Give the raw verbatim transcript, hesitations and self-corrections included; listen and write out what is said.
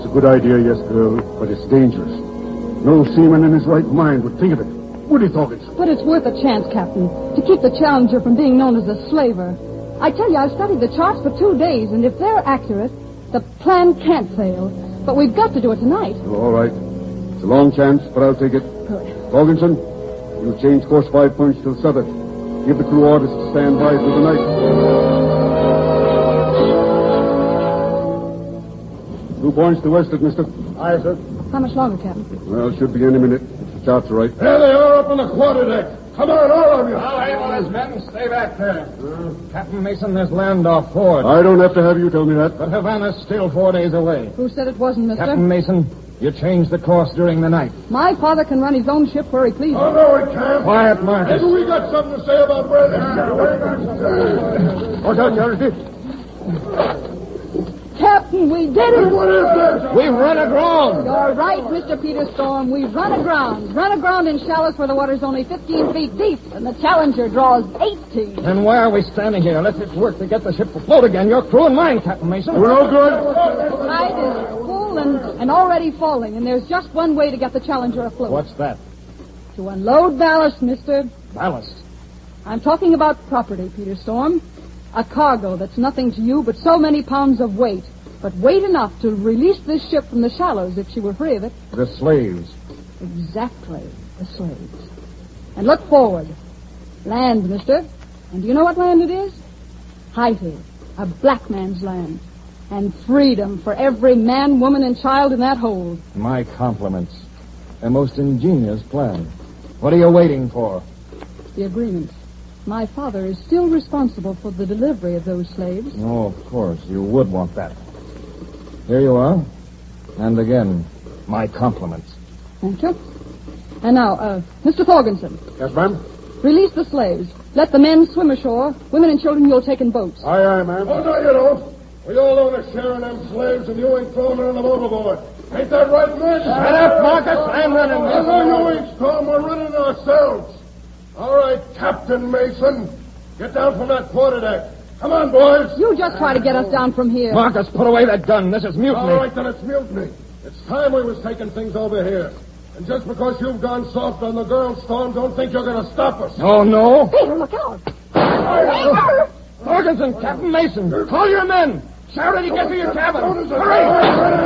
a good idea, yes, girl, but it's dangerous. No seaman in his right mind would think of it. Would he, Thorkinson? But it's worth a chance, Captain, to keep the Challenger from being known as a slaver. I tell you, I've studied the charts for two days, and if they're accurate, the plan can't fail. But we've got to do it tonight. Well, all right. It's a long chance, but I'll take it. Good. Thorkinson, you change course five points till Southwark. Give the crew orders to stand by through the night. Two points to westward, mister. Aye, sir. How much longer, Captain? Well, should be any minute. If the charts are right. There they are up on the quarterdeck. Come on, all of you. All right, well, his men, stay back there. Uh, Captain Mason, there's land off Ford. I don't have to have you tell me that. But Havana's still four days away. Who said it wasn't, mister? Captain Mason, you changed the course during the night. My father can run his own ship where he pleases. Oh, no, we can't. Quiet, Marcus. Maybe we got something to say about where this ship. Watch out, Charity. Captain, we did it! What is this? We've run aground. You're right, Mister Peter Storm. We've run aground. Run aground in shallows where the water's only fifteen feet deep, and the Challenger draws eighteen. Then why are we standing here? Let's get to work to get the ship afloat again. Your crew and mine, Captain Mason. We're no good. The tide is full and, and already falling, and there's just one way to get the Challenger afloat. What's that? To unload ballast, mister. Ballast. I'm talking about property, Peter Storm. A cargo that's nothing to you but so many pounds of weight. But weight enough to release this ship from the shallows if she were free of it. The slaves. Exactly, the slaves. And look forward. Land, mister. And do you know what land it is? Haiti, a black man's land. And freedom for every man, woman, and child in that hold. My compliments. A most ingenious plan. What are you waiting for? The agreement. My father is still responsible for the delivery of those slaves. Oh, of course. You would want that. Here you are. And again, my compliments. Thank you. And now, uh, Mister Thorkinson. Yes, ma'am? Release the slaves. Let the men swim ashore. Women and children you'll take in boats. Aye, aye, ma'am. Oh, no, you don't. We all own a share in them slaves, and you ain't throwing them overboard. Ain't that right, men? Shut up, Marcus. I'm running Oh, this. no, you ain't, Storm. We're running ourselves. All right, Captain Mason. Get down from that quarterdeck. Come on, boys. You just try to get us down from here. Marcus, put away that gun. This is mutiny. All right, then it's mutiny. It's time we was taking things over here. And just because you've gone soft on the girls, Storm, don't think you're going to stop us. Oh, no? Peter, look out. Thorkinson, Captain Mason, call your men. Charity, get to your cabin. Hurry!